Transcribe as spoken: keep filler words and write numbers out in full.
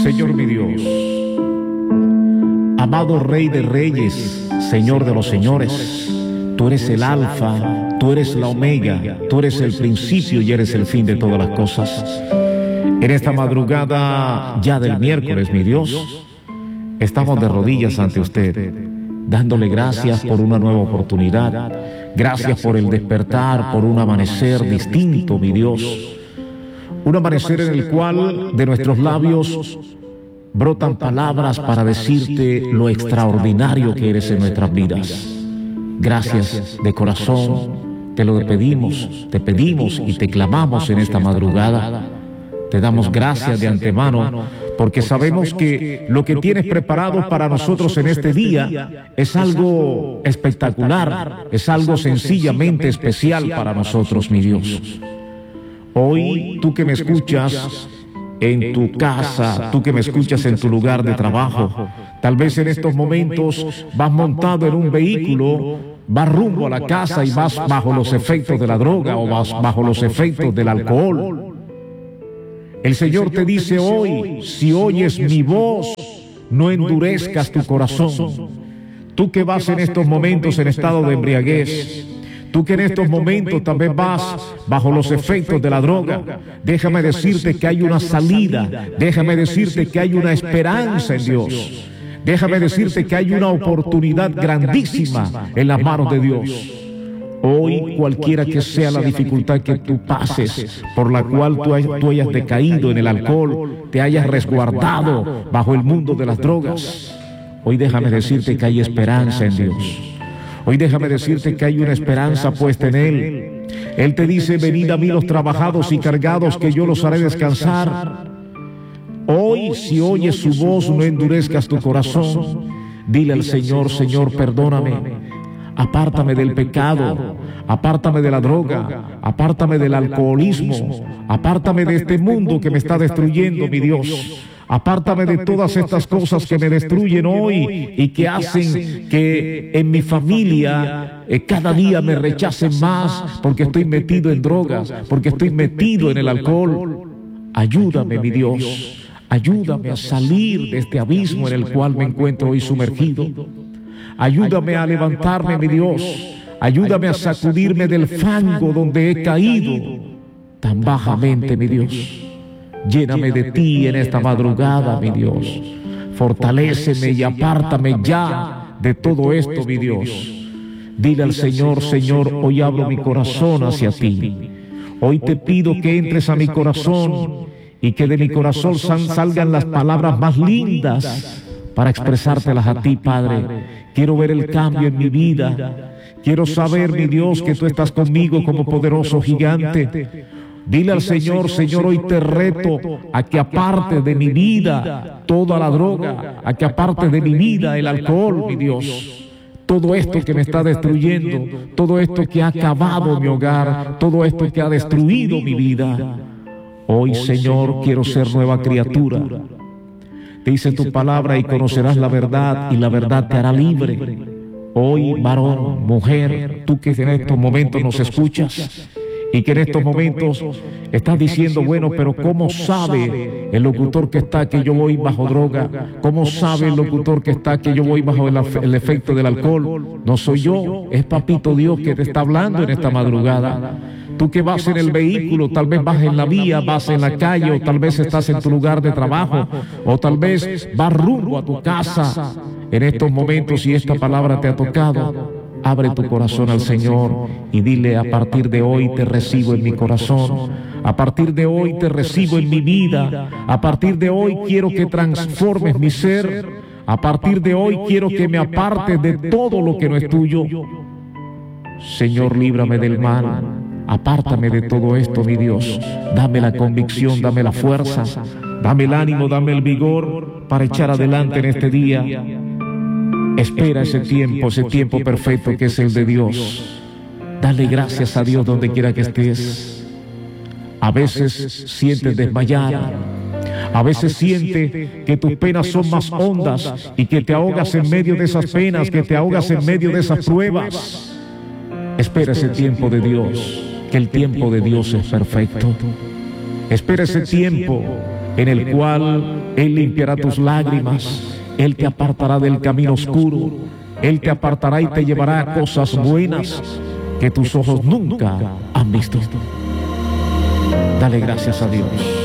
Señor mi Dios, amado Rey de Reyes, Señor de los Señores, tú eres el Alfa, tú eres la Omega, tú eres el principio y eres el fin de todas las cosas. En esta madrugada ya del miércoles, mi Dios, estamos de rodillas ante usted, dándole gracias por una nueva oportunidad, gracias por el despertar, por un amanecer distinto, mi Dios, un amanecer en el cual de nuestros labios brotan palabras para decirte lo extraordinario que eres en nuestras vidas. Gracias de corazón, te lo pedimos, te pedimos y te clamamos en esta madrugada. Te damos gracias de antemano porque sabemos que lo que tienes preparado para nosotros en este día es algo espectacular, es algo sencillamente especial para nosotros, mi Dios. Hoy, tú que me escuchas en tu casa, tú que me escuchas en tu lugar de trabajo, tal vez en estos momentos vas montado en un vehículo, vas rumbo a la casa y vas bajo los efectos de la droga o vas bajo los efectos del alcohol. El Señor te dice hoy, si oyes mi voz, no endurezcas tu corazón. Tú que vas en estos momentos en estado de embriaguez, tú que en estos momentos también vas bajo los efectos de la droga, déjame decirte que hay una salida, déjame decirte que hay una esperanza en Dios, déjame decirte que hay una oportunidad grandísima en las manos de Dios. Hoy, cualquiera que sea la dificultad que tú pases, por la cual tú, hay, tú hayas decaído en el alcohol, te hayas resguardado bajo el mundo de las drogas, hoy déjame decirte que hay esperanza en Dios. Hoy déjame decirte que hay una esperanza puesta en Él. Él te dice, venid a mí los trabajados y cargados, que yo los haré descansar. Hoy, si oyes su voz, no endurezcas tu corazón. Dile al Señor, Señor, perdóname. Apártame del pecado, apártame de la droga, apártame del alcoholismo, apártame de este mundo que me está destruyendo, mi Dios. Apártame de todas estas cosas que me destruyen hoy y que hacen que en mi familia eh, cada día me rechacen más porque estoy metido en drogas, porque estoy metido en el alcohol. Ayúdame, mi Dios, ayúdame a salir de este abismo en el cual me encuentro hoy sumergido. Ayúdame a levantarme, mi Dios. Ayúdame a sacudirme del fango donde he caído tan bajamente, mi Dios. Lléname de ti en esta madrugada, mi Dios. Fortaléceme y apártame ya de todo esto, mi Dios. Dile al Señor, Señor, hoy abro mi corazón hacia ti. Hoy te pido que entres a mi corazón y que de mi corazón salgan las palabras más lindas para expresártelas a ti, Padre. Quiero ver el cambio en mi vida. Quiero saber, mi Dios, que tú estás conmigo como poderoso gigante. Dile al Señor, Señor, hoy te reto a que aparte de mi vida toda la droga, a que aparte de mi vida el alcohol, mi Dios. Todo esto que me está destruyendo, todo esto que ha acabado mi hogar, todo esto que ha destruido mi vida. Hoy, Señor, quiero ser nueva criatura. Te dice tu palabra y conocerás la verdad y la verdad te hará libre. Hoy, varón, mujer, tú que en estos momentos nos escuchas y que en estos momentos estás diciendo, bueno, pero ¿cómo sabe el locutor que está que yo voy bajo droga? ¿Cómo sabe el locutor que está que yo voy bajo el, el efecto del alcohol? No soy yo, es Papito Dios que te está hablando en esta madrugada. Tú que vas en el vehículo, tal vez vas en la vía, vas en la calle, o tal vez estás en tu lugar de trabajo, o tal vez vas rumbo a tu casa. En estos momentos, si esta palabra te ha tocado, abre tu corazón al Señor y dile, a partir de hoy te recibo en mi corazón, a partir de hoy te recibo en mi vida, a partir de hoy quiero que transformes mi ser, a partir de hoy quiero que me apartes de todo lo que no es tuyo. Señor, líbrame del mal. Apártame de todo esto, mi Dios. Dame la convicción, dame la fuerza, dame el ánimo, dame el vigor para echar adelante en este día. Espera ese tiempo, ese tiempo perfecto que es el de Dios. Dale gracias a Dios donde quiera que estés. A veces sientes desmayar, a veces sientes que tus penas son más hondas y que te ahogas en medio de esas penas, que te ahogas en medio de esas pruebas. Espera ese tiempo de Dios, que el tiempo de Dios es perfecto. Espera ese tiempo en el cual Él limpiará tus lágrimas, Él te apartará del camino oscuro, Él te apartará y te llevará a cosas buenas que tus ojos nunca han visto. Dale gracias a Dios.